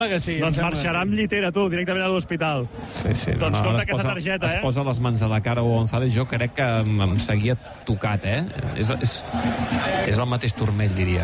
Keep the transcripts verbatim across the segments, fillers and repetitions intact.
Que sí, doncs marxarà amb llitera, tu, directament a l'hospital. Sí, sí. Doncs no, no, compte es aquesta posa, targeta, es eh? Es posa les mans a la cara Hugo González. Jo crec que em, em seguia tocat, eh? És, és, és el mateix turmell, diria,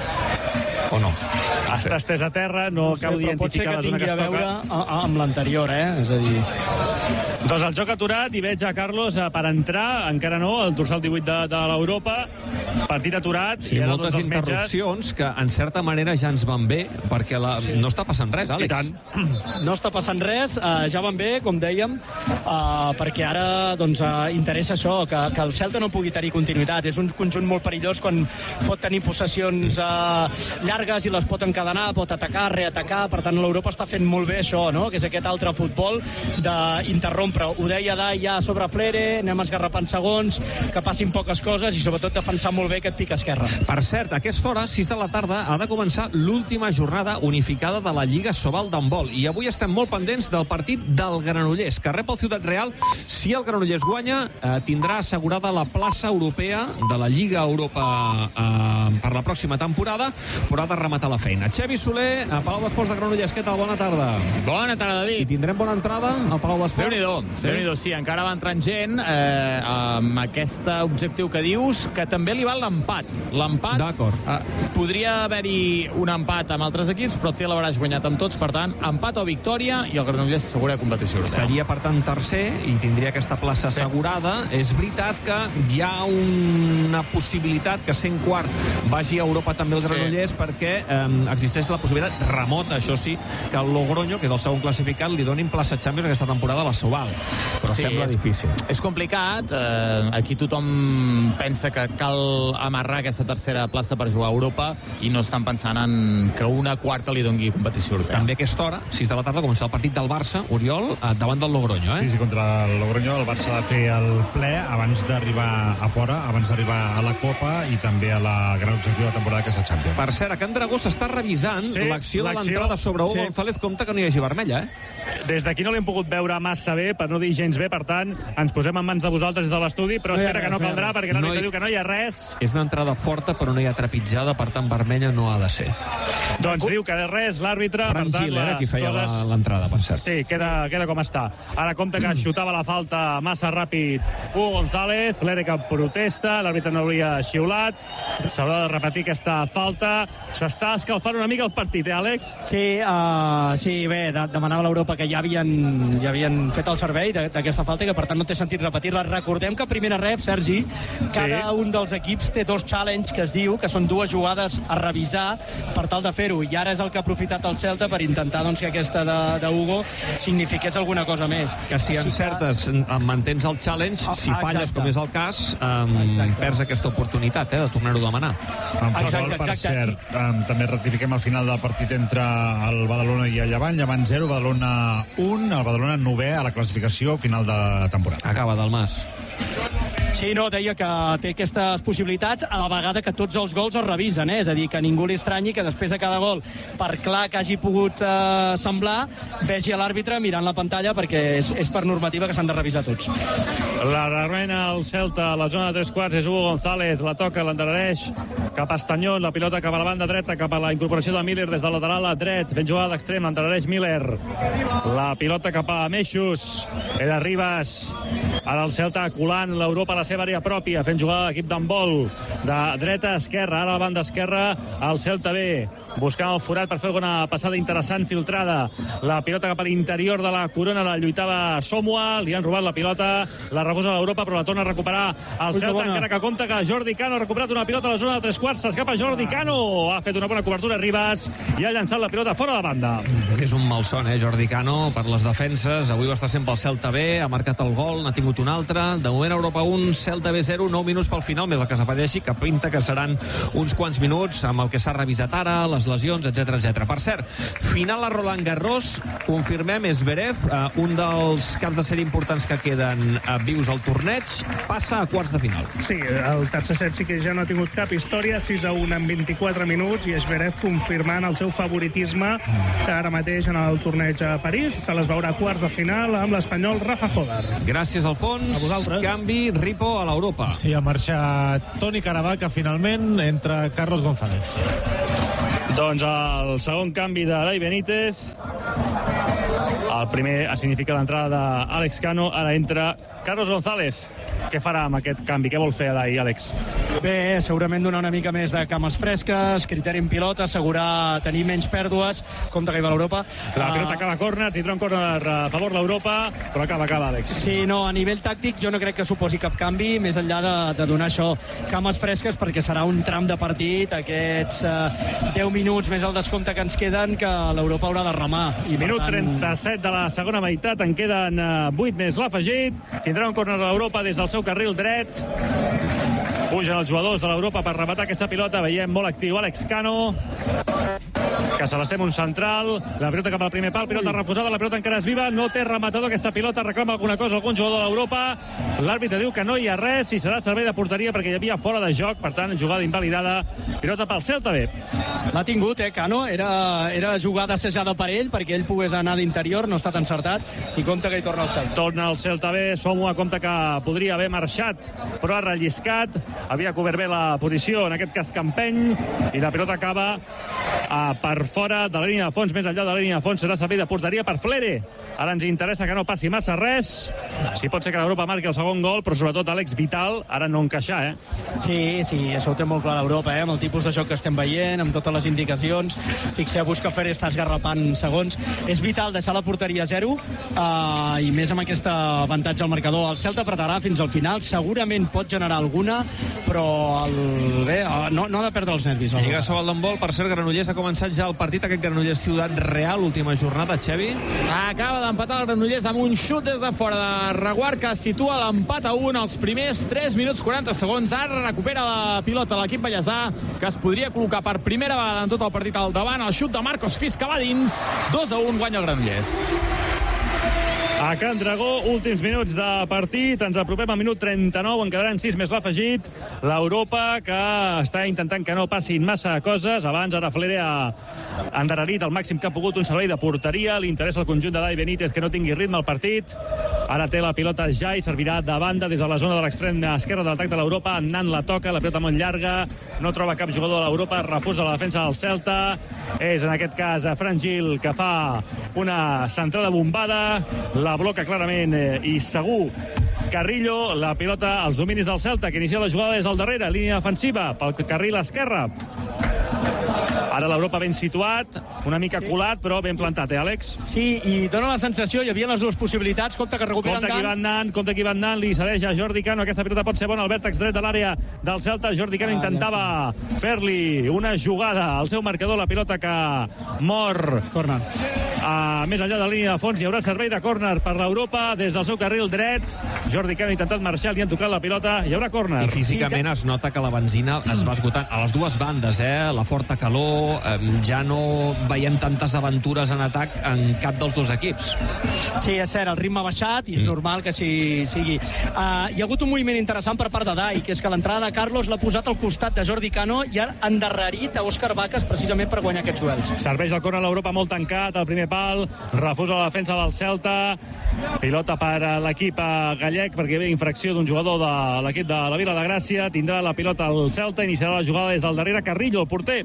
eh? O no? Està estès a terra, no, no sé, acabo d'identificar la zona que es toca. Pot ser que tingui a veure amb l'anterior, eh? És a dir... Doncs el joc aturat i veig a Carlos per entrar, encara no, el dorsal divuit de, de l'Europa, partit aturat. Sí, i ara, moltes doncs, interrupcions metges... que en certa manera ja ens van bé, perquè la... sí. no està passant res, Àlex. I tant. No està passant res, uh, ja van bé, com dèiem, uh, perquè ara doncs, uh, interessa això, que, que el Celta no pugui tenir continuïtat. És un conjunt molt perillós quan pot tenir possessions uh, llargues i les pot encadenar, pot atacar, reatacar. Per tant, l'Europa està fent molt bé això, no? Que és aquest altre futbol d'interrompre. Ho deia Dai ja sobre Flere, anem esgarrapant segons, que passin poques coses i sobretot defensar molt bé aquest pic esquerre. Per cert, a aquesta hora, sis de la tarda, ha de començar l'última jornada unificada de la Lliga Sobal d'handbol. I avui estem molt pendents del partit del Granollers, que rep el Ciutat Real. Si el Granollers guanya, eh, tindrà assegurada la plaça europea de la Lliga Europa eh, per la pròxima temporada, però ha de rematar la feina. Xavi Soler, a Palau d'Esports de Granollers, què tal? Bona tarda. Bona tarda, David. I tindrem bona entrada al Palau d'Esports? Déu-n'hi-do, sí? Déu-n'hi-do, sí, encara va entrant gent eh, amb aquest objectiu que dius, que també li val l'empat. L'empat, eh, podria haver-hi un empat amb altres equips, però té l'hauràs guanyat amb tots, per tant, empat o victòria, i el Granollers s'assegura de competició europea. Seria, per tant, tercer i tindria aquesta plaça sí. assegurada. És veritat que hi ha una possibilitat que sent quart vagi a Europa també el Granollers, sí. perquè eh, existeix la possibilitat remota, això sí, que el Logroño, que és el segon classificat, li donin plaça Champions aquesta temporada a la Sobal. Però sí, sembla és, difícil. És complicat. Eh, aquí tothom pensa que cal amarrar aquesta tercera plaça per jugar a Europa i no estan pensant en que una quarta li doni competició europea. També a aquesta hora, sis de la tarda, comença el partit del Barça, Oriol, davant del Logroño, eh? Sí, sí, contra el Logroño. El Barça ha de fer el ple abans d'arribar a fora, abans d'arribar a la Copa i també a la gran objectiu de la temporada, que és el Champions. Per cert, a Can Dragó s'està revisant sí, l'acció de l'entrada sobre Hugo sí. González. Compte que no hi hagi vermella, eh? Des d'aquí no l'hem pogut veure massa bé, per no dir gens bé, per tant, ens posem en mans de vosaltres des de l'estudi, però no espera res, que no caldrà, perquè l'àrbitre no diu que no hi ha res. És una entrada forta, però no hi ha trepitjada, per tant, vermella no ha de ser. Doncs diu que res, l'àrbitre... Fran Gil era qui feia coses... l'entrada, per cert. Sí, queda, queda com està. Ara compta que xutava la falta massa ràpid Hugo González, l'Ere que protesta, l'àrbitre no hauria xiulat, s'haurà de repetir aquesta falta. S'està escalfant una mica el partit, eh, Àlex? Sí, uh, sí, bé, de, demanava l'Europa que ja havien, ja havien fet el servei d'aquesta falta i que per tant no té sentit repetir-la. Recordem que a primera ref, Sergi, cada sí. un dels equips té dos challenge que es diu, que són dues jugades a revisar per tal de fer-ho, i ara és el que ha aprofitat el Celta per intentar doncs, que aquesta de, de Hugo signifiqués alguna cosa més. Que si encertes que... mantens el challenge, si ah, falles, com és el cas, um, perds aquesta oportunitat eh, de tornar-ho a demanar. Exacte, exacte. Per cert, um, també ratifiquem al final del partit entre el Badalona i el Llevant. Llevant zero, Badalona un, el Badalona novè a la classificació final de temporada. Acaba del Mas. Sí, no, deia que té aquestes possibilitats a la vegada que tots els gols es revisen, eh? És a dir, que ningú li estranyi que després de cada gol, per clar que hagi pogut eh, semblar, vegi a l'àrbitre mirant la pantalla, perquè és, és per normativa que s'han de revisar tots. La remena el Celta a la zona de tres quarts és Hugo González, la toca, l'endarrereix cap a Estanyón, la pilota cap a la banda dreta, cap a la incorporació de Miller des del lateral a dret, fent jugada d'extrem, l'endarrereix Miller, la pilota cap a Meixos, era Ribas, ara el Celta colant l'Europa a la seva àrea pròpia, fent jugada d'equip d'handbol de dreta a esquerra, ara a la banda esquerra el Celta B, buscant el forat per fer alguna passada interessant filtrada, la pilota cap a l'interior de la corona, la lluitava Somua, li han robat la pilota, la rebusa l'Europa però la torna a recuperar el Celta, encara que compta que Jordi Cano ha recuperat una pilota a la zona de tres quarts, s'escapa Jordi Cano, ha fet una bona cobertura Ribas i ha llançat la pilota fora de banda. És un malson, eh, Jordi Cano per les defenses, avui va estar sempre el Celta B, ha marcat el gol, n'ha tingut un altre, de moment Europa un, Celta B zero, nou minuts pel final, més el que s'afegeixi, que pinta que seran uns quants minuts amb el que s'ha revisat ara, les lesions, etcètera, etcètera. Per cert, final a Roland Garros, confirmem, Zverev, eh, un dels caps de sèrie importants que queden eh, vius al torneig, passa a quarts de final. Sí, el tercer set sí que ja no ha tingut cap història, sis a un en vint-i-quatre minuts, i Zverev confirmant el seu favoritisme que ara mateix en el torneig a París, se les veurà a quarts de final amb l'espanyol Rafa Joder. Gràcies, Alfons. Canvi, Ripo a l'Europa. Sí, ha marxat Toni Caravaca finalment, entre Carlos González. Doncs el segon canvi de Dai Benítez. El primer significa l'entrada d'Àlex Cano, ara entra Carlos González. Què farà amb aquest canvi? Què vol fer Dai, Àlex? Bé, segurament donar una mica més de cames fresques, criteri en pilota, assegurar tenir menys pèrdues. Compte que hi va l'Europa. La pilota acaba a córner, tindrà un córner a favor l'Europa, però acaba, acaba, Àlex. Sí, no, a nivell tàctic jo no crec que suposi cap canvi, més enllà de, de donar això, cames fresques, perquè serà un tram de partit, aquests eh, deu minuts més el descompte que ens queden, que l'Europa haurà de remar. I Minut tant... trenta-set de la segona meitat, en queden vuit més l'afegit. Tindrà un córner a l'Europa des del seu carril dret. Pugen els jugadors de l'Europa per rematar aquesta pilota. Veiem molt actiu Àlex Cano, que se l'estem un central. La pilota cap al primer pal, pilota refusada, la pilota encara és viva, no té rematador aquesta pilota, reclama alguna cosa algun jugador de l'Europa. L'àrbitre diu que no hi ha res i serà servei de porteria perquè hi havia fora de joc, per tant, jugada invalidada. Pilota pel Celta B. L'ha tingut, eh, Cano? Era, era jugada assajada per ell, perquè ell pogués anar d'interior, no ha estat encertat, i compta que hi torna el Celta. Torna el Celta B, Somo a compte que podria haver marxat, però ha relliscat, havia cobert bé la posició, en aquest cas Campeny, i la pilota acaba a, per fora de la línia de fons, més enllà de la línia de fons, serà servei de porteria per Flere. Ara ens interessa que no passi massa res. Si pot ser que l'Europa marqui el segon gol, però sobretot Àlex Vital, ara no encaixar, eh? Sí, sí, això ho té molt clar l'Europa, eh? Amb el tipus de joc que estem veient, amb totes les indicacions. Fixeu-vos que Flere està esgarrapant segons. És vital deixar la porteria a zero, uh, i més amb aquest avantatge al marcador. El Celta apretarà fins al final, segurament pot generar alguna, però el... bé, uh, no, no ha de perdre els nervis. Lliga Sobal d'handbol, per cert, Granollers ha començat ja el partit, aquest Granollers Ciutat Real, última jornada, Xevi. Acaba d'empatar el Granollers amb un xut des de fora de Reguard, que situa l'empat a un als primers tres minuts quaranta segons. Ara recupera la pilota l'equip ballesà, que es podria col·locar per primera vegada en tot el partit al davant. El xut de Marcos Fisca va dins. dos a un guanya el Granollers. A Can Dragó, últims minuts de partit, ens apropem al minut trenta-nou, en quedaran sis més l'afegit. L'Europa, que està intentant que no passin massa coses. Abans, ara Flere ha endarrerit el màxim que ha pogut un servei de porteria. Li interessa el conjunt de Dai Benítez que no tingui ritme al partit. Ara té la pilota ja i servirà de banda des de la zona de l'extrem esquerra de l'atac de l'Europa. Nan la toca, la pilota molt llarga, no troba cap jugador de l'Europa, refusa la defensa del Celta. És en aquest cas Fran Gil, que fa una centrada bombada, la bloca clarament eh, i segur Carrillo. La pilota als dominis del Celta, que inicia la jugada des del darrere, línia defensiva pel carril esquerre. Ara l'Europa ben situat, una mica sí. colat, però ben plantat, eh, Àlex? Sí, i dona la sensació, hi havia les dues possibilitats, compte que recuperen compte qui va anant, compte qui va anant, li cedeix a Jordi Cano, aquesta pilota pot ser bona al vèrtex dret de l'àrea del Celta. Jordi Cano ah, intentava ja fer-li una jugada al seu marcador, la pilota que mor. Corner. Uh, més enllà de la línia de fons, hi haurà servei de córner per l'Europa des del seu carril dret. Jordi Cano ha intentat marxar, li han tocat la pilota, hi haurà córner. I físicament es nota que la benzina es va esgotant a les dues bandes, eh? La forta calor, eh, ja no veiem tantes aventures en atac en cap dels dos equips. Sí, és cert, el ritme ha baixat i és mm. normal que així sigui. Uh, hi ha hagut un moviment interessant per part de Dai, que és que l'entrada de Carlos l'ha posat al costat de Jordi Cano i ha endarrerit a Òscar Vacas precisament per guanyar aquests duels. Serveix el córner a l'Europa molt tancat, el primer pal, refusa la defensa del Celta, pilota per a l'equip gallec perquè hi havia infracció d'un jugador de l'equip de la Vila de Gràcia. Tindrà la pilota al Celta, iniciarà la jugada des del darrere Carrillo, el porter.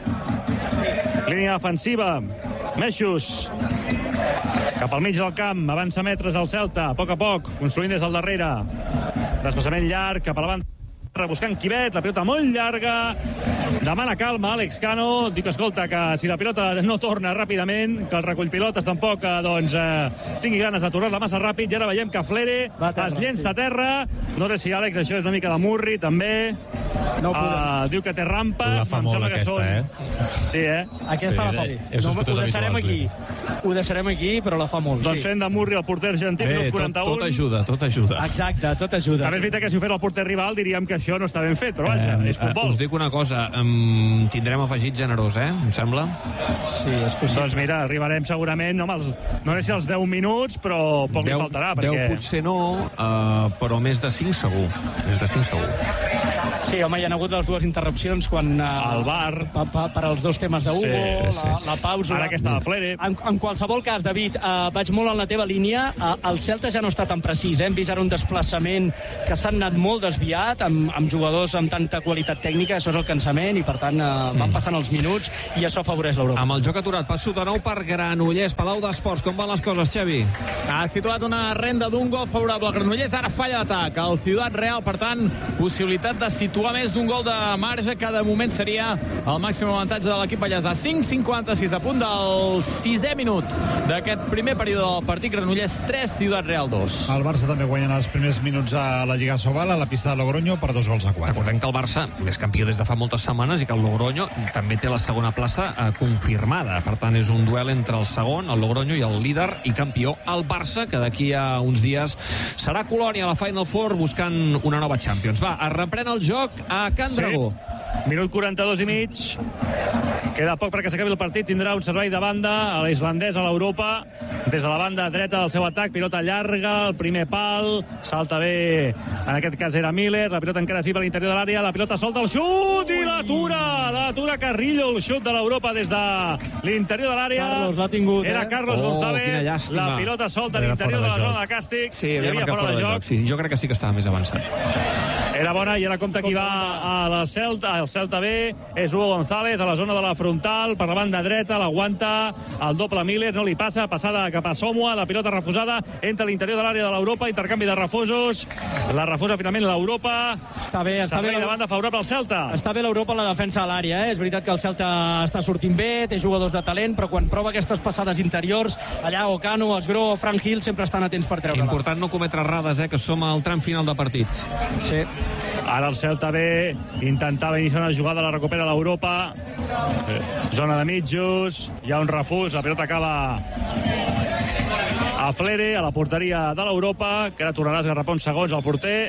Línia defensiva, Meixos cap al mig del camp, avança metres al Celta, a poc a poc, construint des del darrere, desplaçament llarg cap a la banda, buscant Quivet, la pilota molt llarga, demana calma Àlex Cano, dic escolta que si la pilota no torna ràpidament, que el recull pilotes tampoc doncs, eh, tingui ganes d'aturar-la massa ràpid, i ara veiem que Flere terra, es llença sí. a terra. No sé si Àlex això és una mica de Murri també, no uh, diu que té rampes, la fa molt aquesta, són... eh? Sí, eh? Aquesta sí, la fa bé. No, ho deixarem aquí. Ho deixarem aquí, però la fa molt. Doncs sí. fent de Murri el porter argentí, Bé, quaranta-u. Tot, tot ajuda, tot ajuda. Exacte, tot ajuda. També és veritat que si ho fes el porter rival diríem que això no està ben fet, però vaja, eh, és futbol. Us dic una cosa, um, tindrem afegit generós, eh? Em sembla? Sí, és possible. Doncs mira, arribarem segurament, no, els, no sé si els deu minuts, però poc li faltarà. deu perquè... potser no, uh, però més de cinc segur. Més de cinc segur. Sí, home, hi ha hagut les dues interrupcions quan... El bar. Pa, pa, per als dos temes de Hugo, Sí, sí. la, la pausa... Ara aquesta de Flere. En, en qualsevol cas, David, eh, vaig molt en la teva línia. Eh, el Celta ja no està tan precís. Eh? Hem vist ara un desplaçament que s'han anat molt desviat, amb, amb jugadors amb tanta qualitat tècnica. Això és el cansament i, per tant, eh, van passant els minuts i això afavoreix l'Europa. Amb el joc aturat, passo de nou per Granollers, Palau d'Esports. Com van les coses, Xavi? Ha situat una renda d'un gol favorable al Granollers, ara falla l'atac. El Ciutat Real, per tant, possibilitat de situar més d'un gol de marge, que de moment seria el màxim avantatge de l'equip ballesà. cinc cinquanta-sis a punt del sisè minut d'aquest primer període del partit. Granollers tres, Ciutat Real dos. El Barça també guanya els primers minuts a la Lliga Sobal, a la pista de Logroño, per dos gols a quatre. Recordem que el Barça és campió des de fa moltes setmanes i que el Logroño també té la segona plaça eh, confirmada. Per tant, és un duel entre el segon, el Logroño, i el líder i campió, el Barça, que d'aquí a uns dies serà Colònia a la Final Four buscant una nova Champions. Va, es reprèn el joc a Can Dragó. Sí. Minut quaranta-dos i mig. Queda poc perquè s'acabi el partit. Tindrà un servei de banda a l'islandès a l'Europa. Des de la banda dreta del seu atac, pilota llarga, el primer pal, salta bé, en aquest cas era Miller, la pilota encara es viva a l'interior de l'àrea, la pilota solta el xut i l'atura, l'atura Carrillo, el xut de l'Europa des de l'interior de l'àrea. Carlos l'ha tingut, eh? Era Carlos Oh, González, quina llàstima. la pilota solta a l'interior de la zona de càstig. Sí, hi havia havia marcat fora de joc. Sí, jo crec que sí que estava més avançat. Era bona i ara compta qui va a la Celta, el Celta B, és Hugo González a la zona de la frontal, per la banda dreta, l'aguanta el doble Miller, no li passa, passada cap a Somua, la pilota refusada, entra a l'interior de l'àrea de l'Europa, intercanvi de refusos, la refusa finalment l'Europa, Està bé, està bé. servei de banda favorable al Celta. Està bé l'Europa en la defensa de l'àrea, eh? És veritat que el Celta està sortint bé, té jugadors de talent, però quan prova aquestes passades interiors, allà Ocano, Esgró o Frank Hill sempre estan atents per treure-la. Important no cometre errades, eh, que som al tram final de partit. Sí. Ara el Celta B intentava iniciar una jugada, la recupera l'Europa. Zona de mitjos, hi ha un refús, la pilota acaba a Flere, a la porteria de l'Europa, que ara tornarà a esgarrapar uns segons al porter.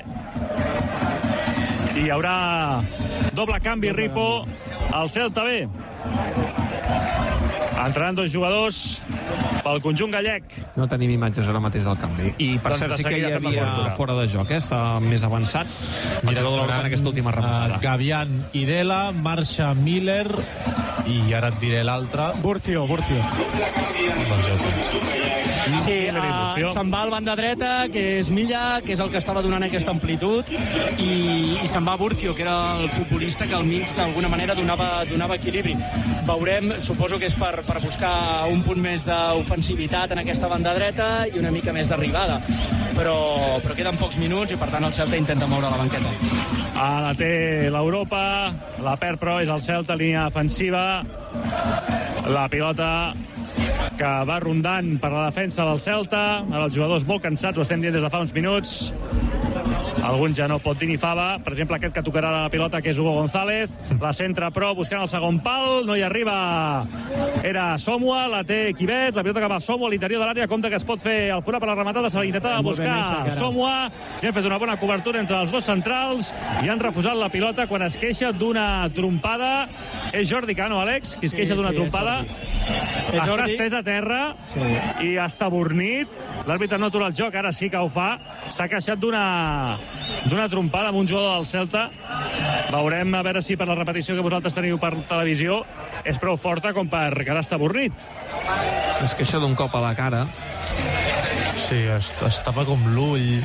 I hi haurà doble canvi, Ripo, al Celta B. Entraran dos jugadors pel conjunt gallec. No tenim imatges ara mateix del canvi. I per Doncs cert de sí que hi seguida fem la havia cobertura. fora de joc, eh? Està més avançat el jugador de l'Europa en aquesta última remuntada. Uh, Gavian i Dela, marxa Miller i ara et diré l'altre. Burcio, Burcio. Doncs ja ho tens. Sí, uh, se'n va al banda dreta, que és Milla, que és el que estava donant aquesta amplitud, i, i se'n va Burcio, que era el futbolista que al mig d'alguna manera donava, donava equilibri. Veurem, suposo que és per, per buscar un punt més d'ofensivitat en aquesta banda dreta i una mica més d'arribada, però, però queden pocs minuts i per tant el Celta intenta moure la banqueta. Ara té l'Europa, la perd però és el Celta, línia defensiva, la pilota que va rondant per la defensa del Celta. Ara els jugadors molt cansats, ho estem dient des de fa uns minuts. Algun ja no pot dir ni fava. Per exemple, aquest que tocarà la pilota, que és Hugo González. La centra, però, buscant el segon pal. No hi arriba. Era Somua, la té Quivet. La pilota que va a Somua a l'interior de l'àrea. Compte que es pot fer el forat per la rematada. Se l'intentava buscar Somua. I han fet una bona cobertura entre els dos centrals i han refusat la pilota quan es queixa d'una trompada. És Jordi Cano, Àlex, qui es queixa Sí, d'una sí, trompada. És Està Jordi. estès a terra Sí. i està bornit. L'àrbitre no atura el joc, ara sí que ho fa. S'ha queixat d'una d'una trompada amb un jugador del Celta. Veurem a veure si per la repetició que vosaltres teniu per televisió és prou forta com per quedar estabornit. Es queixa d'un cop a la cara. Sí, es, es tapa com l'ull,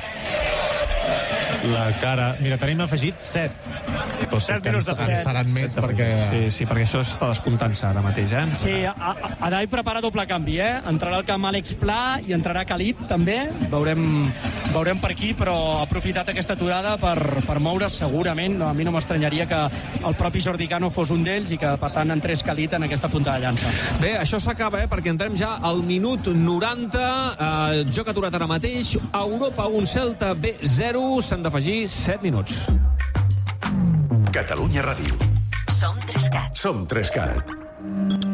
la cara. Mira, tenim afegit set. Tot Set que minuts ens, de ens set. seran més perquè... Sí, sí, perquè això està descomptant-se ara mateix, eh? Sí, a- a- Adai prepara doble canvi, eh? Entrarà al camp Àlex Pla i entrarà Khalid, també. Veurem, veurem per aquí, però ha aprofitat aquesta aturada per, per moure segurament. No, a mi no m'estranyaria que el propi Jordi Cano fos un d'ells i que, per tant, entrés Khalid en aquesta punta de llança. Bé, això s'acaba, eh? Perquè entrem ja al minut noranta. Eh, joc aturat ara mateix. Europa un, Celta B zero. S'han d'afegir set minuts. Catalunya Ràdio. Som Trescat. Som Trescat.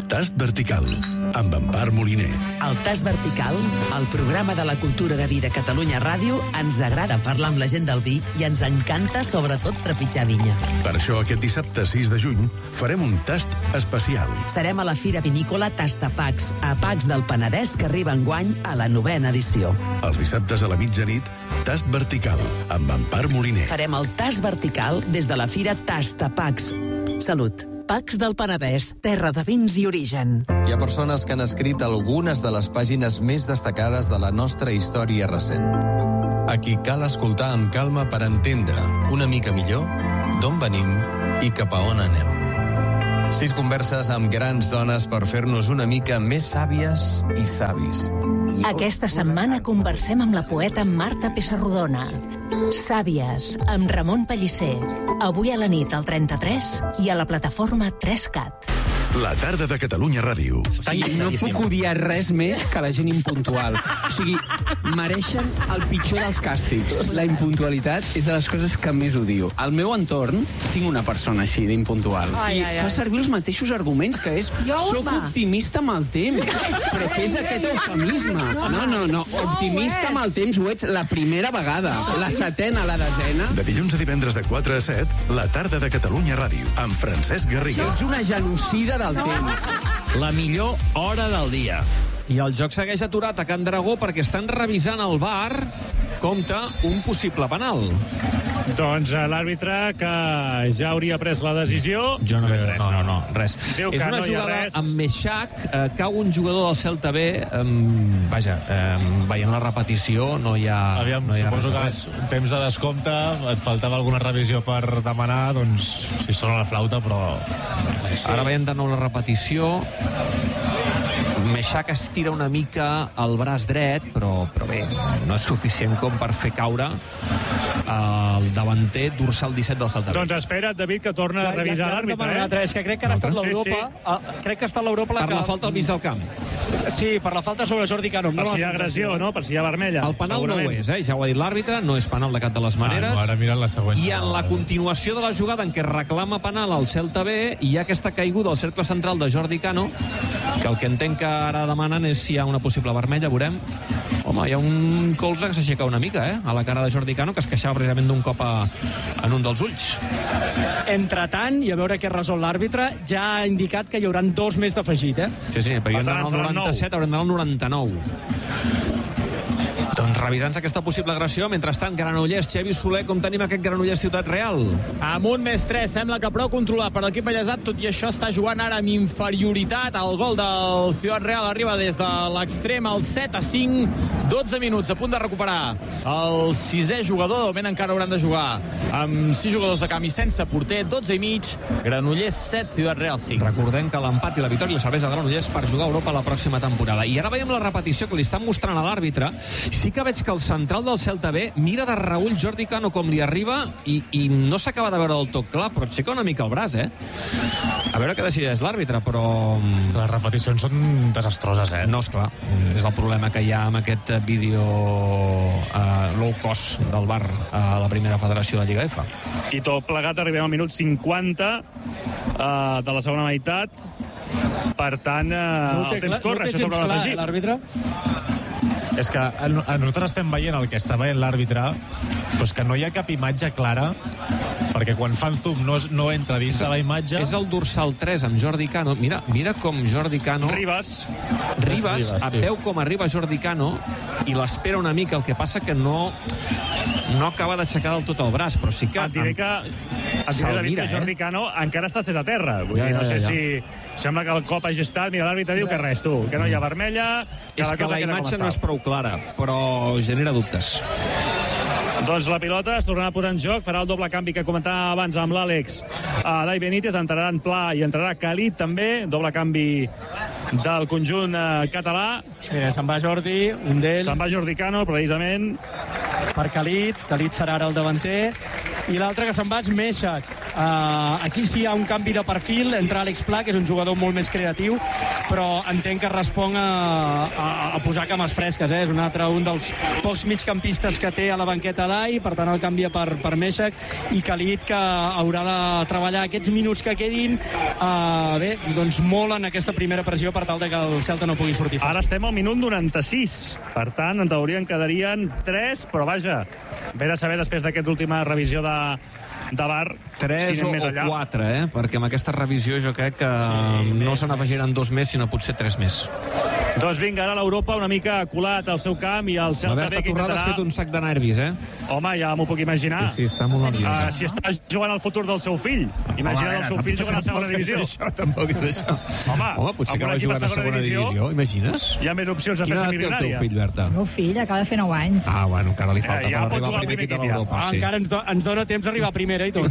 Tast Vertical, amb Empar Moliner. El Tast Vertical, el programa de la cultura de vi de Catalunya Ràdio, ens agrada parlar amb la gent del vi i ens encanta, sobretot, trepitjar vinya. Per això, aquest dissabte sis de juny, farem un tast especial. Serem a la Fira Vinícola Tastapacs, a Pacs del Penedès, que arriba enguany a la novena edició. Els dissabtes a la mitjanit, Tast Vertical, amb Empar Moliner. Farem el Tast Vertical des de la Fira Tastapacs. Salut. Pacs del Penedès, terra de vins i origen. Hi ha persones que han escrit algunes de les pàgines més destacades de la nostra història recent. A qui cal escoltar amb calma per entendre una mica millor d'on venim i cap a on anem. Sis converses amb grans dones per fer-nos una mica més sàvies i savis. Aquesta setmana conversem amb la poeta Marta Pessarrodona. Sàvies, amb Ramon Pellicer. Avui a la nit al trenta-tres i a la plataforma tres cat. La tarda de Catalunya Ràdio. Sí, no puc odiar res més que la gent impuntual. O sigui, mereixen el pitjor dels càstigs. La impuntualitat és de les coses que més odio. Al meu entorn tinc una persona així d'impuntual. Ai, I ai, ai. fa servir els mateixos arguments, que és Jo, soc home. optimista amb el temps. Però què és aquest eufemisme? No, no, no. Optimista amb el temps ho ets la primera vegada. La setena, la desena. De dilluns a divendres de quatre a set, la tarda de Catalunya Ràdio, amb Francesc Garriga. Ets una genocida del temps. La millor hora del dia. I el joc segueix aturat a Can Dragó perquè estan revisant el V A R. Compte un possible penal. Doncs eh, l'àrbitre que ja hauria pres la decisió... Jo no veig res. No, no, no, res. Diu És que una no hi ha jugada res. amb Meixac, eh, cau un jugador del Celta B, eh, vaja, eh, veient la repetició no hi ha, Aviam, no hi ha suposo res. que un temps de descompte, et faltava alguna revisió per demanar, doncs, si sona la flauta, però... Sí. Ara veiem de nou la repetició. Meixac estira una mica el braç dret, però, però bé, no és suficient com per fer caure el davanter dorsal disset del Celta B. Doncs espera't, David, que torna a revisar l'àrbitre, eh? És que crec que ara ha estat Sí, l'Europa. sí. ah, Crec que ha estat l'Europa la Per que... la falta al mig del camp. Sí, per la falta sobre Jordi Cano. Per si hi ha agressió, no? Per si hi ha vermella. El penal no ho és, eh? Ja ho ha dit l'àrbitre, no és penal de cap de les maneres. Ah, no, ara miren la següent. I en la continuació de la jugada en què reclama penal al Celta B, hi ha aquesta caiguda al cercle central de Jordi Cano, que el que entenc que ara demanen és si hi ha una possible vermella, veurem. Home, hi ha un colze que s'aixeca una mica, eh? A la cara de Jordi Cano, que es queixava precisament d'un cop a, en un dels ulls. Entretant, i a veure què resol l'àrbitre, ja ha indicat que hi hauran dos més d'afegit, eh? Sí, sí, perquè hem d'anar al noranta-set, haurem d'anar al noranta-nou. Doncs revisant-se aquesta possible agressió, mentrestant, Granollers, Xavi Soler, com tenim aquest Granollers Ciutat Real? Amb un més tres, sembla que prou controlat per l'equip ballesat, tot i això està jugant ara amb inferioritat. El gol del Ciutat Real arriba des de l'extrem al set a cinc, dotze minuts, a punt de recuperar el sisè jugador. De moment encara hauran de jugar amb sis jugadors de camp i sense porter, dotze i mig, Granollers set, Ciutat Real cinc. Recordem que l'empat i la victòria li serveix a Granollers per jugar a Europa la pròxima temporada. I ara veiem la repetició que li estan mostrant a l'àrbitre. Sí que veig que el central del Celta B mira de reull Jordi Cano com li arriba i, i no s'acaba de veure del tot clar, però aixeca una mica el braç, eh? A veure què decideix l'àrbitre, però... És que les repeticions són desastroses, eh? No, esclar. És el problema que hi ha amb aquest vídeo uh, low cost del V A R a la primera federació de la Lliga F. I tot plegat arribem al minut cinquanta uh, de la segona meitat. Per tant, uh, No el temps corre, això sobre l'afegit. L'àrbitre? És que a, a nosaltres estem veient el que està veient l'àrbitre, però és que no hi ha cap imatge clara, perquè quan fan zoom no, es- no entra dins de la imatge. És el dorsal tres amb Jordi Cano. Mira, mira com Jordi Cano... Ribas. Ribas, Ribas, et sí. veu com arriba Jordi Cano i l'espera una mica, el que passa que no no acaba d'aixecar del tot el braç, però sí que... Et diré que, et diré, Se'l David, mira, que Jordi eh? Cano encara està estès a terra. Vull Ja, dir, no ja, sé ja. si... Sembla que el cop hagi estat... Mira, l'àrbitre diu que res, tu, que no hi ha vermella... És la que cosa la queda com imatge està. no és prou clara, però genera dubtes. Doncs la pilota es tornarà a posar en joc, farà el doble canvi que comentava abans amb l'Àlex. Dai Benítez entrarà en Pla i entrarà Khalid també, doble canvi del conjunt eh, català. Mira, se'n va Jordi, un d'ells. Se'n va Jordi Cano, precisament. Per Khalid, Khalid serà ara el davanter. I l'altre que se'n va és Meixac. Uh, aquí sí hi ha un canvi de perfil entre Àlex Pla, que és un jugador molt més creatiu, però entenc que respon a, a, a posar cames fresques, eh? És un altre, un dels pocs migcampistes que té a la banqueta d'Ai, per tant el canvia per, per Meshak, i Khalid, que haurà de treballar aquests minuts que quedin, uh, bé, doncs molt en aquesta primera pressió per tal de que el Celta no pugui sortir. Ara estem al minut noranta-sis, per tant, en teoria en quedarien tres, però vaja, ve de saber després d'aquesta última revisió de, de V A R tres si o, o quatre, eh? Perquè amb aquesta revisió jo crec que sí, no se n'afegiran dos més, sinó potser tres més. Doncs vinga, ara l'Europa una mica colat al seu camp i el Celta B que intentarà... has fet un sac de nervis, eh? Home, ja m'ho puc imaginar. Sí, sí, està molt nerviós. Uh, si està jugant al futur del seu fill. Imagina't el seu fill jugant a segona divisió. Això, tampoc és això. Home, Home potser que va jugar a segona divisió. divisió. Imagines? Hi ha més opcions de fer-se milionària. Quina edat té el teu fill, Berta? El meu fill acaba de fer nou anys. Ah, bueno, encara li falta eh, ja per arribar al primer equip de l'Europa. Ah, sí. Encara ens, do, ens dona temps d'arribar a primera i tot.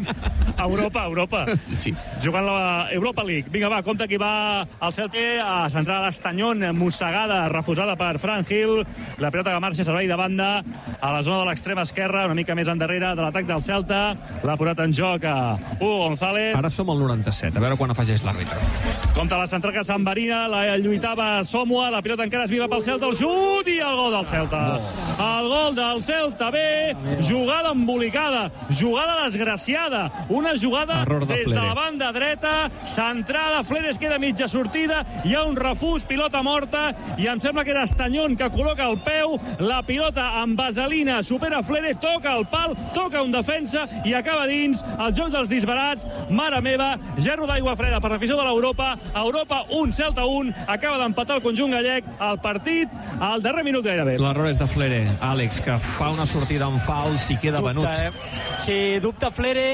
Europa, Europa. Sí. Jugant la Europa League. Vinga, va, compte qui va al Celta a centrar l'Estanyón, mossegada, refusada per Fran Gil. La pilota que marxa servei de banda a la zona de l'extrema esquerra, una mica més endarrere de l'atac del Celta. L'ha posat en joc a Hugo González. Ara som al noranta-set, a veure quan afegeix l'àrbitre. Compte la central que s'enverina, la lluitava Somua, la pilota encara és viva pel Celta, el xut i el gol del Celta. El gol del Celta, bé, jugada embolicada, jugada desgraciada, una jugada de des de Flere. la banda dreta, centrada, Flere es queda mitja sortida, hi ha un refús, pilota morta, i em sembla que era Estanyón que col·loca el peu, la pilota amb vaselina supera Flere, toca el pal, toca un defensa i acaba dins el joc dels disbarats. Mare meva, gerro d'aigua freda per l'afició de l'Europa. Europa un, Celta un, acaba d'empatar el conjunt gallec al partit al darrer minut gairebé. L'error és de Flere, Àlex, que fa una sortida en fals i queda dubte, venut. Eh? Sí, dubte Flere,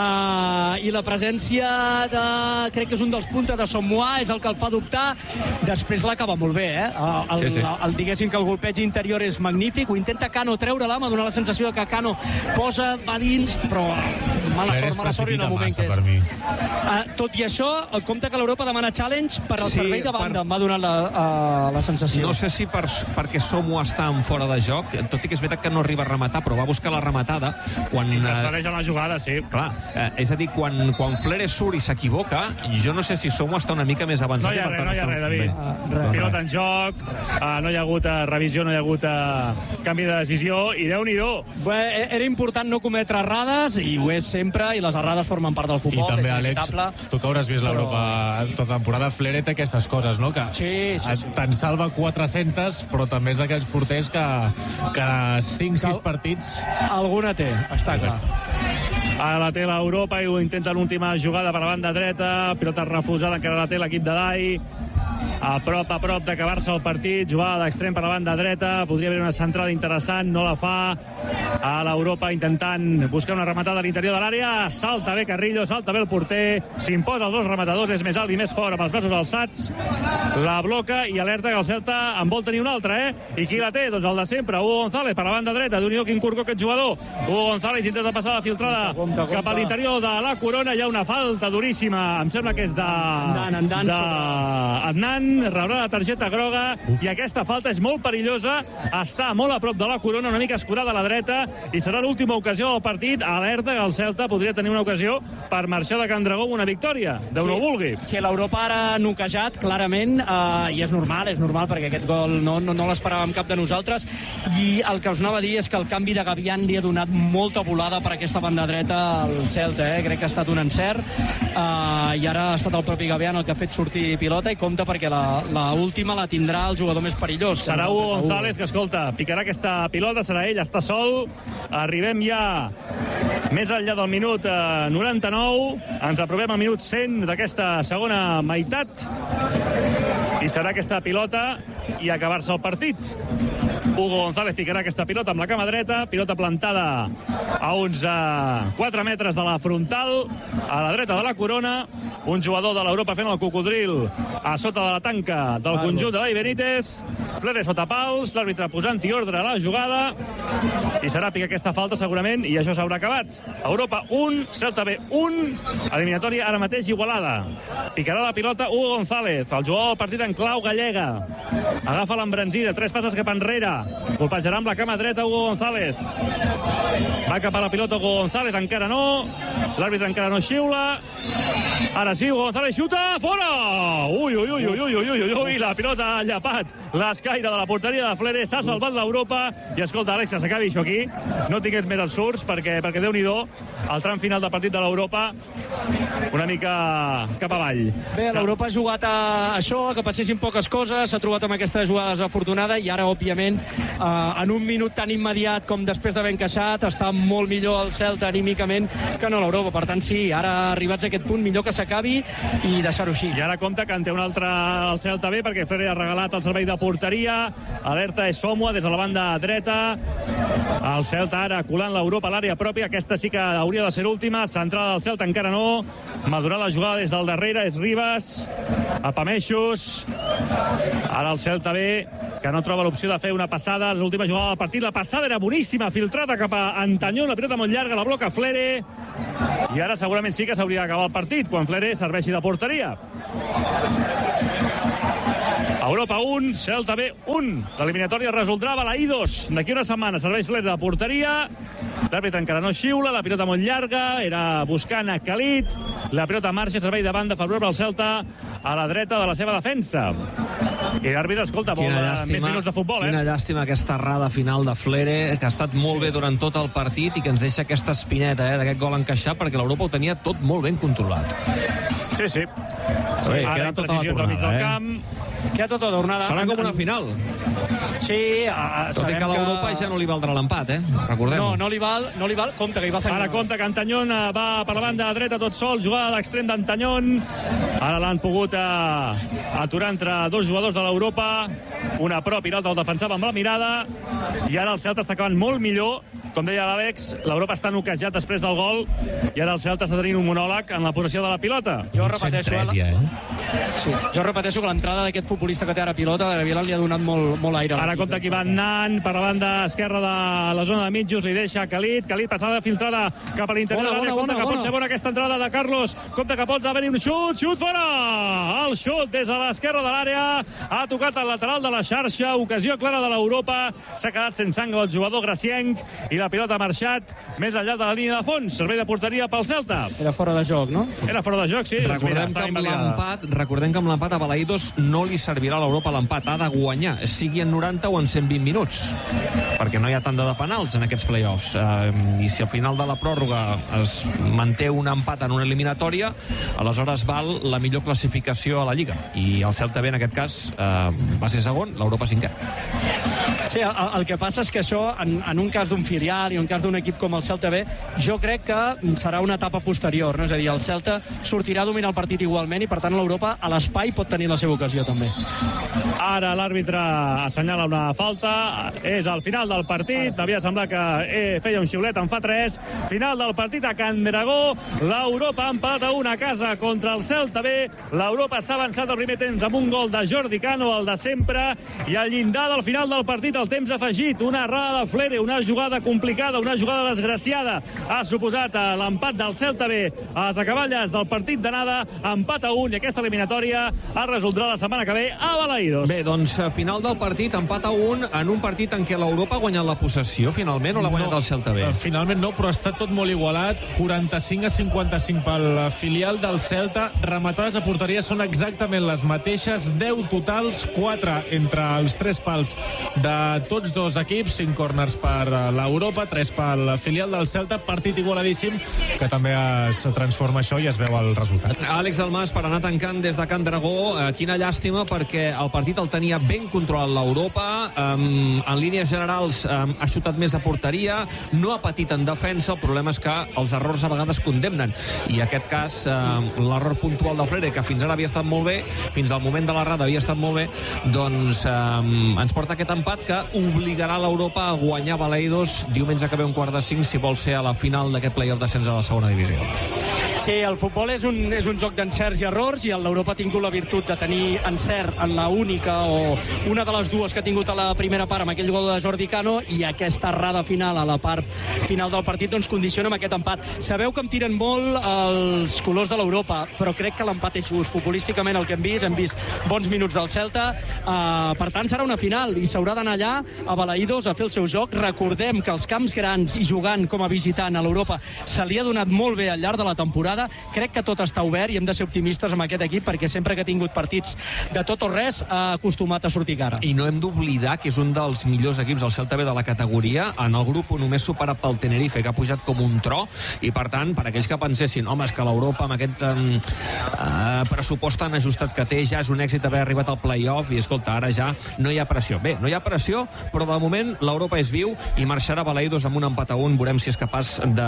uh, i la presència de, crec que és un dels puntes de Sommois, és el que el fa dubtar. Després l'acaba molt bé, eh? El, sí, sí. el, el, diguéssim que el golpeig interior és magnífic, ho intenta Cano treure-la, m'ha donat la sensació que Cano posa, va dins, però mala sort, mala sort i en el moment que és. Uh, tot i això, el compte que l'Europa demana challenge per al Sí, servei de banda, per- m'ha donat la, uh, la sensació. No sé si per, perquè Somo està en fora de joc, tot i que és veritat que no arriba a rematar, però va buscar la rematada quan... Intercedeix en la jugada, sí. Clar, eh, és a dir, quan, quan Flere surt i s'equivoca, jo no sé si Somo està una mica més avançat. No hi ha i per res, tant no hi ha està- res, David. Bé. Uh, Pilota en joc, uh, no hi ha hagut uh, revisió, no hi ha hagut uh, canvi de decisió, i Déu-n'hi-do. Bé, era important no cometre errades, i ho és sempre, i les errades formen part del I futbol, també, és Àlex, inevitable. tu que hauràs vist l'Europa tota temporada, Flere té aquestes coses, no? Que sí, sí, sí. te'n salva quatre-centes, però també és d'aquells porters que cada cinc sis partits... Alguna té, està clar. Ara la té l'Europa i ho intenta l'última jugada per la banda dreta, pilota refusada, encara la té l'equip de Dai. A prop, a prop d'acabar-se el partit, jugada d'extrem per la banda dreta, podria haver una centrada interessant, no la fa. A l'Europa intentant buscar una rematada a l'interior de l'àrea, salta bé Carrillo, salta bé el porter, s'imposa els dos rematadors, és més alt i més fort amb els braços alçats, la bloca i alerta que el Celta en vol tenir un altre, eh? I qui la té? Doncs el de sempre, Hugo González per la banda dreta, d'un quin curcó aquest jugador. Hugo González intenta passar la filtrada compte, compte. cap a l'interior de la Corona, hi ha una falta duríssima, em sembla que és de... Adnan, Adnan, de Adnan, rebrà la targeta groga. Uf. I aquesta falta és molt perillosa, està molt a prop de la Corona, una mica escurada a la dreta, i serà l'última ocasió del partit. Alerta que el Celta podria tenir una ocasió per marxar de Can Dragó amb una victòria, Déu no ho vulgui. Sí, l'Europa ara ha noquejat, clarament, eh, i és normal, és normal, perquè aquest gol no, no, no l'esperàvem cap de nosaltres, i el que us anava a dir és que el canvi de Gavián li ha donat molta volada per aquesta banda dreta al Celta, eh? Crec que ha estat un encert, eh, i ara ha estat el propi Gavián el que ha fet sortir pilota, i compte perquè la, la última la tindrà el jugador més perillós. Serà Hugo González, que escolta, picarà aquesta pilota, serà ell, està sol. Arribem ja més enllà del minut eh, noranta-nou, ens aprovem al minut cent d'aquesta segona meitat, i serà aquesta pilota i acabar-se el partit. Hugo González picarà aquesta pilota amb la cama dreta, pilota plantada a uns uh, quatre metres de la frontal, a la dreta de la Corona, un jugador de l'Europa fent el cocodril a sota de la tanca del conjunt de Dai Benítez, Flere sota pals, l'àrbitre posant-hi ordre a la jugada, i serà picar aquesta falta segurament, i això s'haurà acabat. Europa un, Celta B un, eliminatòria ara mateix igualada. Picarà la pilota Hugo González, el jugador del partit en clau gallega. Agafa l'embranzida, tres passes cap enrere. Colpejarà amb la cama dreta Hugo González. Va cap a la pilota Hugo González, encara no. l'àrbitre encara no xiula. Ara sí, Hugo González xuta, fora! Ui, ui, ui, ui, ui, ui, ui, ui, la pilota ha llapat l'escaire de la porteria de Fleres, s'ha salvat l'Europa, i escolta, Àlex, que s'acabi això aquí, no tingués més absurds, perquè, perquè Déu-n'hi-do, el tram final del partit de l'Europa, una mica cap avall. Bé, l'Europa ha jugat a això, que passessin poques coses, s'ha trobat amb aquesta jugada desafortunada, i ara, òbviament, eh, en un minut tan immediat com després d'haver encaixat, està molt millor el Celta anímicament que no l'Europa. Per tant, sí, ara arribats a aquest punt, millor que s'acabi i deixar-ho així. I ara compta que en té un altre el Celta B, perquè Freire ha regalat el servei de porteria. Alerta és Somua des de la banda dreta. El Celta ara colant l'Europa a l'àrea pròpia. Aquesta sí que hauria de ser l'última. Centrada del Celta encara no. Madurar la jugada des del darrere és Ribas. Apameixos. Ara el Celta B, que no troba l'opció de fer una passada. L'última jugada del partit. La passada era boníssima, filtrada cap a Antanyó. Una pilota molt llarga, la bloca Flere. I ara segurament sí que s'hauria d'acabar el partit quan Flere serveixi de porteria. Europa un, Celta B un. L'eliminatòria es resoldrà a Balaïdos. D'aquí una setmana serveix Flere de porteria. L'àrbitre encara no xiula, la pilota molt llarga, era buscant a Khalid. La pilota marxa, servei de banda favorable al Celta a la dreta de la seva defensa. I l'àrbitre, escolta, vol més minuts de futbol, eh? Quina llàstima aquesta errada final de Flere, que ha estat molt sí. bé durant tot el partit i que ens deixa aquesta espineta eh, d'aquest gol encaixat, perquè l'Europa ho tenia tot molt ben controlat. Sí, sí. Bé, queda tota la tornada, eh? Camp. Queda tota la tornada. Serà com una final. Sí, a, tot i que a l'Europa que... ja no li valdrà l'empat, eh? Recordem-ho. No, no li val, no li val. Compte que hi va fer... Ara compte que Antanyón va per la banda dreta tot sol, jugada d'extrem d'Antanyón. Ara l'han pogut uh, aturar entre dos jugadors de l'Europa, una prop i l'altra el defensava amb la mirada, i ara el Celta està acabant molt millor. Com deia l'Àlex, l'Europa està noquejat després del gol, i ara el Celta està tenint un monòleg en la possessió de la pilota. Jo repeteixo, ja, eh? sí. jo repeteixo que l'entrada d'aquest futbolista que té ara pilota, de Gavilan, li ha donat molt, molt aire. Ara compta que va anant per la banda esquerra de la zona de mitjos, li deixa Khalid, Khalid passada filtrada cap a l'interior de l'àrea, compta que pot ser bona aquesta entrada de Carlos, compta que pot haver-hi un xut, xut fora! El xut des de l'esquerra de l'àrea, ha tocat el lateral de la xarxa, ocasió clara de l'Europa, s'ha quedat sense angle el jugador gracienc, i la pilota ha marxat més enllà de la línia de fons, servei de porteria pel Celta. Era fora de joc, no? Era fora de joc, sí. Recordem, doncs mira, que, amb l'empat, recordem que amb l'empat a Balaïdos no li servirà a l'Europa l'empat, ha de guanyar, sigui en noranta o en cent vint minuts, perquè no hi ha tanda de penals en aquests play-offs. Uh, I si al final de la pròrroga es manté un empat en una eliminatòria, aleshores val la millor classificació a la Lliga. I el Celta B, en aquest cas, uh, va ser segon, l'Europa cinquè. Sí, el, el que passa és que això, en, en un cas d'un filial i en un cas d'un equip com el Celta B, jo crec que serà una etapa posterior, no? És a dir, el Celta sortirà a dominar el partit igualment i, per tant, l'Europa a l'espai pot tenir la seva ocasió, també. Ara l'àrbitre assenyala una falta, és al final del partit, havia semblat que eh, feia un xiulet, en fa tres, final del partit a Can Dragó, l'Europa ha empatat a una casa contra el Celta B, l'Europa s'ha avançat al primer temps amb un gol de Jordi Cano, el de sempre, i al llindar del final del partit el temps afegit, una errada de Flere, una jugada complicada, una jugada desgraciada, ha suposat l'empat del Celta B a les acaballes del partit d'anada, empat a un, i aquesta eliminatòria es resoldrà la setmana que ve a Balaïdos. Bé, doncs, final del partit, empat a un, en un partit en què l'Europa ha guanyat la possessió, finalment, o l'ha guanyat no, el Celta B? Finalment no, però ha estat tot molt igualat, quaranta-cinc a cinquanta-cinc pel filial del Celta, rematades a porteria són exactament les mateixes, deu totals, quatre entre els tres pals de tots dos equips, cinc corners per l'Europa, tres pel filial del Celta, partit igualadíssim, que també es transforma això i es veu el resultat. Àlex Dalmas, per anar tancant des de Can Dragó, eh, quina llàstima, perquè el partit el tenia ben controlat l'Europa, eh, en línies generals eh, ha xutat més a porteria, no ha patit en defensa, el problema és que els errors a vegades condemnen, i en aquest cas eh, l'error puntual de Flere, que fins ara havia estat molt bé, fins al moment de l'errada havia estat molt bé, doncs eh, ens porta aquest empat que obligarà l'Europa a guanyar Balaïdos diumenge que ve un quart de cinc si vol ser a la final d'aquest play-off d'ascens a la segona divisió. Sí, el futbol és un, és un joc d'encerts i errors, i l'Europa ha tingut la virtut de tenir encert en la única o una de les dues que ha tingut a la primera part amb aquell gol de Jordi Cano, i aquesta errada final a la part final del partit doncs condiciona amb aquest empat. Sabeu que em tiren molt els colors de l'Europa, però crec que l'empat és just. Futbolísticament el que hem vist, hem vist bons minuts del Celta, uh, per tant serà una final i s'haurà d'anar allà a Balaïdos a fer el seu joc. Recordem que els camps grans i jugant com a visitant a l'Europa se li ha donat molt bé al llarg de la temporada. Crec que tot està obert i hem de ser optimistes amb aquest equip, perquè sempre que ha tingut partits de tot o res ha acostumat a sortir cara. I no hem d'oblidar que és un dels millors equips del Celta B de la categoria, en el grup només superat pel Tenerife, que ha pujat com un tro, i per tant, per aquells que pensessin, home, és que l'Europa amb aquest eh, pressupost tan ajustat que té ja és un èxit haver arribat al play-off, i escolta, ara ja no hi ha pressió. Bé, no hi ha pressió, però de moment l'Europa és viu i marxarà a Balaïdos amb un empat a un. Veurem si és capaç de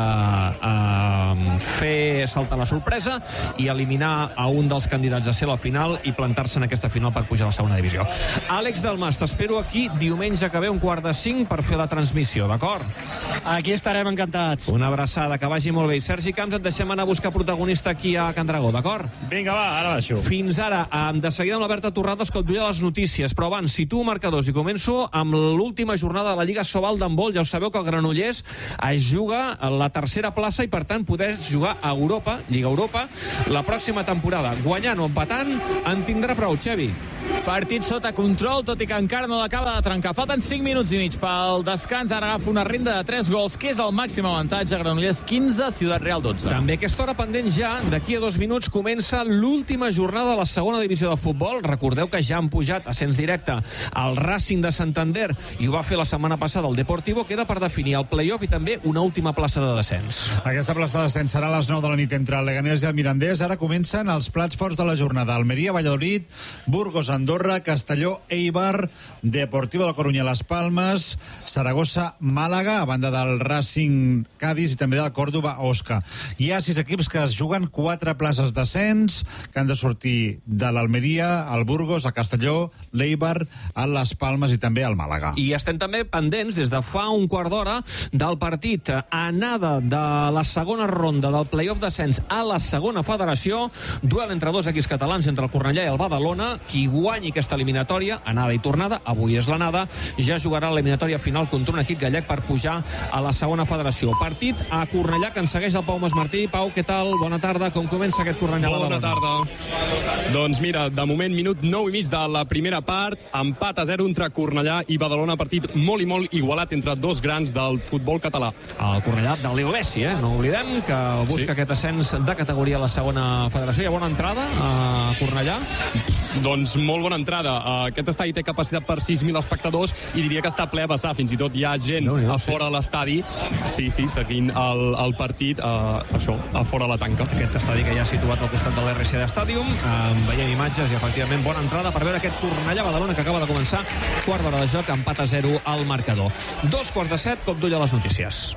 eh, fer saltar la sorpresa i eliminar a un dels candidats a ser la final i plantar-se en aquesta final per pujar a la segona divisió. Àlex Dalmas, t'espero aquí diumenge que ve un quart de cinc per fer la transmissió, d'acord? Aquí estarem encantats. Una abraçada, que vagi molt bé. I Sergi Camps, et deixem anar a buscar protagonista aquí a Can Dragó, d'acord? Vinga, va, ara baixo. Fins ara, de seguida amb la Berta Torrades, que et duia les notícies, però abans, situo marcadors i començo amb l'última jornada de la Lliga Sobal d'handbol. Ja ho sabeu que el Granollers es juga a la tercera plaça i per tant poder jugar a Europa, Lliga Europa, la pròxima temporada. Guanyant o empatant en tindrà prou, Xevi. Partit sota control, tot i que encara no l'acaba de trencar. Falten cinc minuts i mig pel descans. Ara agafa una renda de tres gols, que és el màxim avantatge. Granollers quinze, Ciutat Real dotze. També aquesta hora pendent ja, d'aquí a dos minuts comença l'última jornada de la segona divisió de futbol. Recordeu que ja han pujat a ascens directe al Racing de Santander i ho va fer la setmana passada el Deportivo. Queda per definir el play-off i també una última plaça de descens. Aquesta plaça de descens serà a les nou de la nit entre el Leganés i el Mirandés. Ara comencen els plats forts de la jornada. Almeria, Valladolid, Burgos, Andorra, Castelló, Eibar, Deportivo de la Corunya, Las Palmas, Saragossa, Màlaga, a banda del Racing, Cádiz i també del Córdoba, Osca. Hi ha sis equips que es juguen quatre places d'ascens, que han de sortir de l'Almeria, el Burgos, el Castelló, l'Eibar, el Las Palmas i també el Màlaga. I estem també pendents des de fa un quart d'hora del partit anada de la segona ronda del play-off d'ascens a la segona federació, duel entre dos equips catalans, entre el Cornellà i el Badalona. Qui guanyi aquesta eliminatòria, anada i tornada, avui és l'anada, ja jugarà l'eliminatòria final contra un equip gallec per pujar a la segona federació. Partit a Cornellà que ens segueix el Pau Masmartí. Pau, què tal? Bona tarda. Com comença aquest Cornellà-Badalona? Bona tarda. Doncs mira, de moment, minut nou i mig de la primera part, empat a zero entre Cornellà i Badalona, partit molt i molt igualat entre dos grans del futbol català. El Cornellà del Leo Messi, eh? No oblidem que busca sí. aquest ascens de categoria a la segona federació. Hi ha bona entrada a Cornellà? Doncs molt bona entrada. Aquest estadi té capacitat per sis mil espectadors i diria que està ple a vessar. Fins i tot hi ha gent no, no, a fora sí. de l'estadi. Sí, sí, seguint el, el partit, uh, això, a fora de la tanca. Aquest estadi que ja ha situat al costat de l'R C D Stadium. Um, veiem imatges i efectivament bona entrada per veure aquest Cornellà-Badalona que acaba de començar. Quart d'hora de joc, empat a zero al marcador. Dos quarts de set, cop d'ull a les notícies.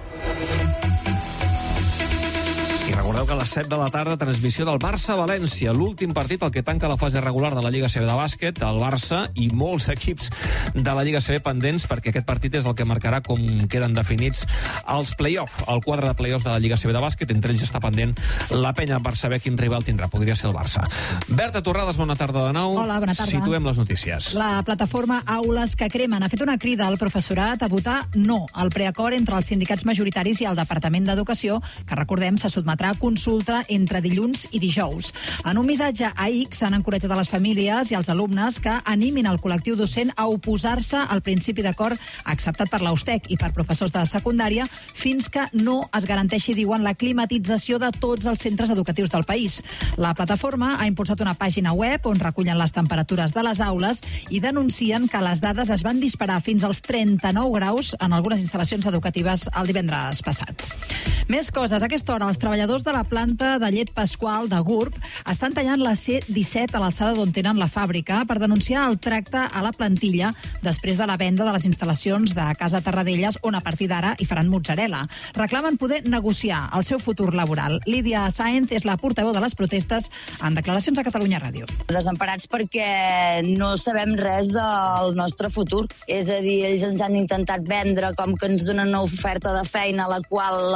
I recordeu que a les set de la tarda, transmissió del Barça-València, l'últim partit, el que tanca la fase regular de la Lliga C B de bàsquet, el Barça i molts equips de la Lliga C B pendents, perquè aquest partit és el que marcarà com queden definits els play-off, el quadre de play-offs de la Lliga C B de bàsquet. Entre ells està pendent la penya per saber quin rival tindrà. Podria ser el Barça. Berta Torrades, bona tarda de nou. Hola, bona tarda. Situem les notícies. La plataforma Aules que Cremen ha fet una crida al professorat a votar no al preacord entre els sindicats majoritaris i el Departament d'Educació, que recordem se sotmetrà a consulta entre dilluns i dijous. En un missatge a X han encoratjat a les famílies i als alumnes que animin el col·lectiu docent a oposar-se al principi d'acord acceptat per l'Austec i per professors de secundària fins que no es garanteixi, diuen, la climatització de tots els centres educatius del país. La plataforma ha impulsat una pàgina web on recullen les temperatures de les aules i denuncien que les dades es van disparar fins als trenta-nou graus en algunes instal·lacions educatives el divendres passat. Més coses. A aquesta hora, els treballadors de la planta de llet Pasqual de Gurb estan tallant la C disset a l'alçada d'on tenen la fàbrica per denunciar el tracte a la plantilla després de la venda de les instal·lacions de Casa Tarradellas, on a partir d'ara hi faran mozzarella. Reclamen poder negociar el seu futur laboral. Lídia Sáenz és la portaveu de les protestes en declaracions a Catalunya Ràdio. Desemparats perquè no sabem res del nostre futur. És a dir, ells ens han intentat vendre com que ens donen una oferta de feina a la qual l'hauríem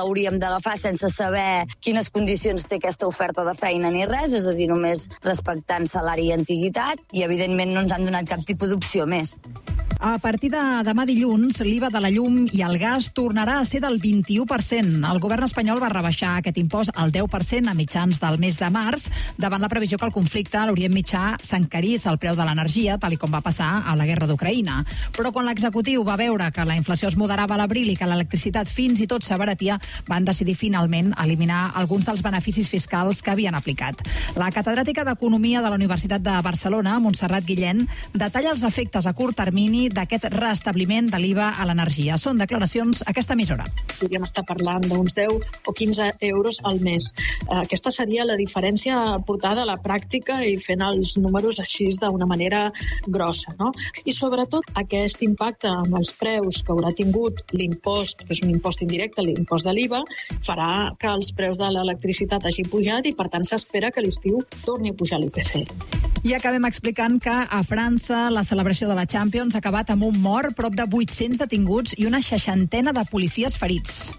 d'agafar sense saber quines condicions té aquesta oferta de feina ni res, és a dir, només respectant salari i antiguitat, i evidentment no ens han donat cap tipus d'opció més. A partir de demà dilluns, l'I V A de la llum i el gas tornarà a ser del vint-i-u per cent. El govern espanyol va rebaixar aquest impost al deu per cent a mitjans del mes de març, davant la previsió que el conflicte a l'Orient Mitjà s'encarís el preu de l'energia, tal i com va passar a la guerra d'Ucraïna. Però quan l'executiu va veure que la inflació es moderava a l'abril i que l'electricitat fins i tot s'abaratia, van decidir finalment eliminar alguns dels beneficis fiscals que havien aplicat. La catedràtica d'Economia de la Universitat de Barcelona, Montserrat Guillén, detalla els efectes a curt termini d'aquest restabliment de l'I V A a l'energia. Són declaracions a aquesta emissora. Podríem estar parlant d'uns deu o quinze euros al mes. Aquesta seria la diferència portada a la pràctica i fent els números així d'una manera grossa, no? I sobretot aquest impacte amb els preus que haurà tingut l'impost, que és un impost indirecte, l'impost de l'I V A, farà que els preus de l'electricitat hagin pujat i per tant s'espera que a l'estiu torni a pujar l'I P C. I acabem explicant que a França la celebració de la Champions ha acabat amb un mort, prop de vuit-cents detinguts i una seixantena de policies ferits.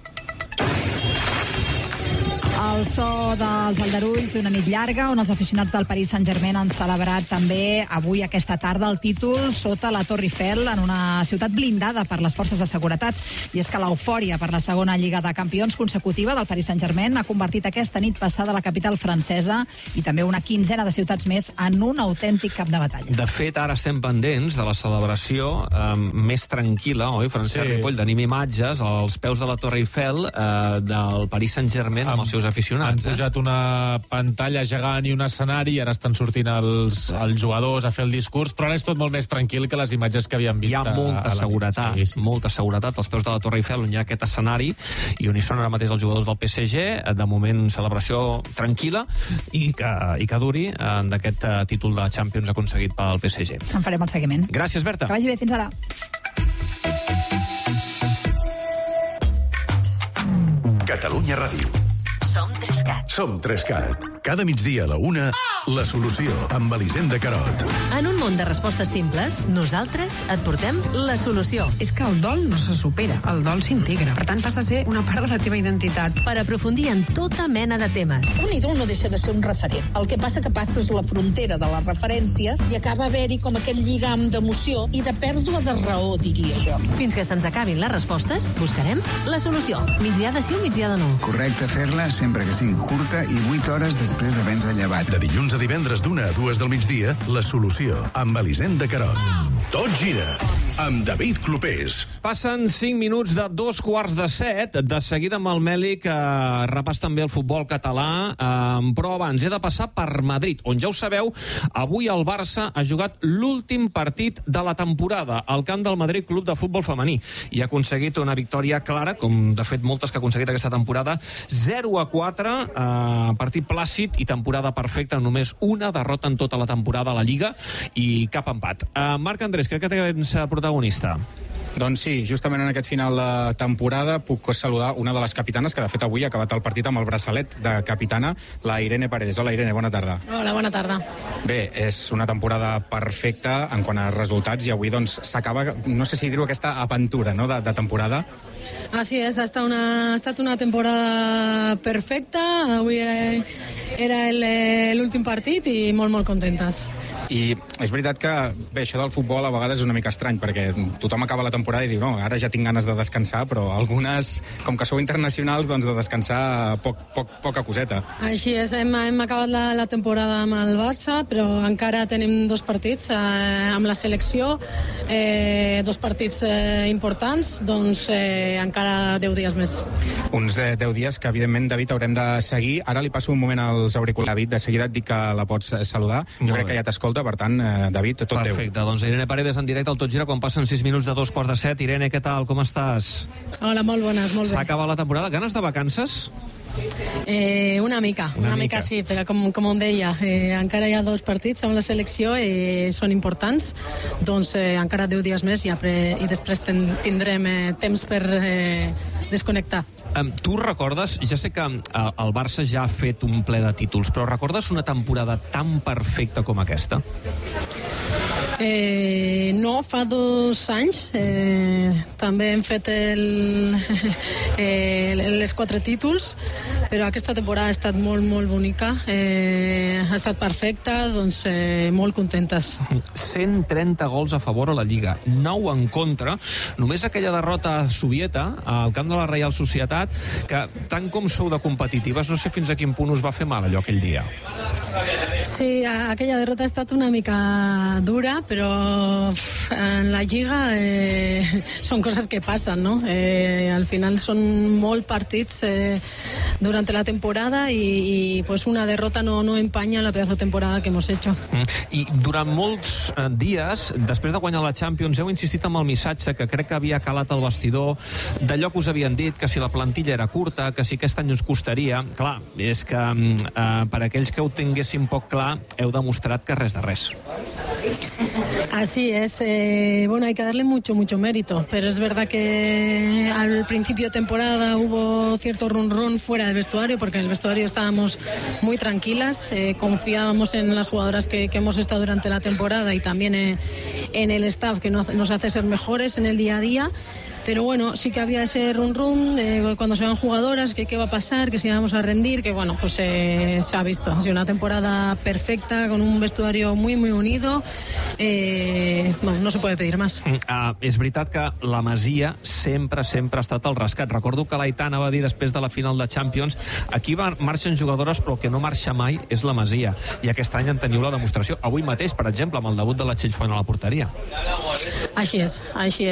El so dels aldarulls d'una nit llarga, on els aficionats del Paris Saint-Germain han celebrat també avui aquesta tarda el títol sota la Torre Eiffel en una ciutat blindada per les forces de seguretat. I és que l'eufòria per la segona Lliga de Campions consecutiva del Paris Saint-Germain ha convertit aquesta nit passada la capital francesa i també una quinzena de ciutats més en un autèntic camp de batalla. De fet, ara estem pendents de la celebració eh, més tranquil·la, oi, Francesc sí. Ripoll? Tenim imatges als peus de la Torre Eiffel eh, del Paris Saint-Germain amb, amb els seus aficionats. Han pujat eh? una pantalla gegant i un escenari i ara estan sortint els, els jugadors a fer el discurs, però ara és tot molt més tranquil que les imatges que havíem vist. Hi ha molta a, a seguretat, sí, sí. molta seguretat als peus de la Torre Eiffel, on hi ha aquest escenari i on hi són ara mateix els jugadors del P S G, de moment celebració tranquil·la i que, i que duri eh, d'aquest eh, títol de Champions aconseguit pel P S G. En farem el seguiment. Gràcies, Berta. Que vagi bé, fins ara. Catalunya Ràdio. Som Trescat. Som Trescat. Cada migdia a la una, La Solució, amb Elisenda Carot. En un món de respostes simples, nosaltres et portem la solució. És que el dol no se supera, el dol s'integra. Per tant, passa a ser una part de la teva identitat. Per aprofundir en tota mena de temes. Un ídol no deixa de ser un referent. El que passa que passes la frontera de la referència i acaba haver-hi com aquell lligam d'emoció i de pèrdua de raó, diria jo. Fins que se'ns acabin les respostes, buscarem la solució. Migdiada sí o migdiada no. Correcte fer-la sempre que sigui curta i vuit hores després d'haver-nos llevat. De dilluns a divendres d'una a dues del migdia, La Solució, amb Elisenda Carot. Tot gira, amb David Clopés. Passen cinc minuts de dos quarts de set. De seguida amb el Meli, que repàs també el futbol català. Eh, però abans he de passar per Madrid, on ja ho sabeu, avui el Barça ha jugat l'últim partit de la temporada al camp del Madrid Club de Futbol Femení i ha aconseguit una victòria clara, com de fet moltes que ha aconseguit aquesta temporada, zero a quatre, eh, partit plàcid i temporada perfecta, només una derrota en tota la temporada a la Lliga i cap empat. Uh, Marc Andrés, crec que tens protagonista. Doncs sí, justament en aquest final de temporada puc saludar una de les capitanes que de fet avui ha acabat el partit amb el braçalet de capitana, la Irene Paredes. Hola Irene, bona tarda. Hola, bona tarda. Bé, és una temporada perfecta en quant a resultats i avui doncs s'acaba, no sé si dir-ho, aquesta aventura, no?, de, de temporada. Así es, ha estat una, ha estat una temporada perfecta, avui era, era l'últim partit i molt, molt contentes. I és veritat que, bé, això del futbol a vegades és una mica estrany, perquè tothom acaba la temporada i diu, no, ara ja tinc ganes de descansar, però algunes, com que sou internacionals, doncs de descansar poc, poc, poca coseta. Així és, hem, hem acabat la, la temporada amb el Barça, però encara tenim dos partits eh, amb la selecció, eh, dos partits eh, importants, doncs eh, encara deu dies més. Uns eh, deu dies que, evidentment, David, haurem de seguir. Ara li passo un moment als auriculars. David, de seguida et dic que la pots saludar. Jo crec que ja t'escolta, per tant, eh, David, tot Perfecte, teu. Perfecte, doncs Irene Paredes en directe al Tot Gira quan passen sis minuts de dos quarts de set. Irene, què tal? Com estàs? Hola, molt bones, molt bé. S'ha acabat la temporada. Ganes de vacances? Eh, una mica, una, una mica. mica sí, però com, com em deia, eh, encara hi ha dos partits amb la selecció i eh, són importants, doncs eh, encara deu dies més i, apre, i després ten, tindrem eh, temps per eh, desconnectar. Um, tu recordes, ja sé que uh, el Barça ja ha fet un ple de títols, però recordes una temporada tan perfecta com aquesta? Eh, no, fa dos anys eh, també hem fet el, eh, les quatre títols, però aquesta temporada ha estat molt, molt bonica, eh, ha estat perfecta, doncs eh, molt contentes. cent trenta gols a favor a la Lliga, nou en contra, només aquella derrota sovieta al camp de la Reial Societat, que tant com sou de competitives, no sé fins a quin punt us va fer mal allò aquell dia. Sí, aquella derrota ha estat una mica dura, però en la Lliga eh, són coses que passen, no? Eh, al final són molt partits eh, durant la temporada i, i pues una derrota no, no empaña la pedazo de temporada que hemos hecho. Mm. I durant molts eh, dies, després de guanyar la Champions, heu insistit amb el missatge que crec que havia calat al vestidor, d'allò que us havien dit, que si la plantilla era curta, que si aquest any us costaria. Clar, és que eh, per aquells que ho tinguessin poc clar, heu demostrat que res de res. Así es. Eh, bueno, hay que darle mucho, mucho mérito, pero es verdad que al principio de temporada hubo cierto run run fuera del vestuario, porque en el vestuario estábamos muy tranquilas, eh, confiábamos en las jugadoras que, que hemos estado durante la temporada y también eh, en el staff que nos, nos hace ser mejores en el día a día. Pero bueno, sí que había ese run run eh, cuando se van jugadoras, que qué va a pasar, que si íbamos a rendir, que bueno, pues eh, se ha visto. Ha sido una temporada perfecta, con un vestuario muy, muy unido. Eh, bueno, no se puede pedir más. Uh, és veritat que la Masia sempre, sempre ha estat el rescat. Recordo que l'Aitana va dir després de la final de Champions, aquí va, marxen jugadores, però el que no marxa mai és la Masia. I aquest any en teniu la demostració. Avui mateix, per exemple, amb el debut de la Txell Font a la porteria. Així és, així és.